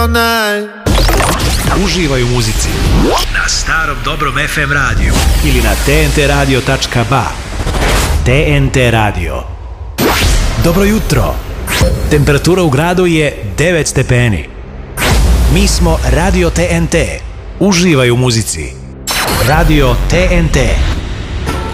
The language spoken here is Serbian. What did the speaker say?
Uživaj u muzici na starom dobrom FM radiju ili na tntradio.ba. TNT radio. Dobro jutro. Temperatura u gradu je 9 stepeni. Mi smo Radio TNT. Uživaj u muzici. Radio TNT.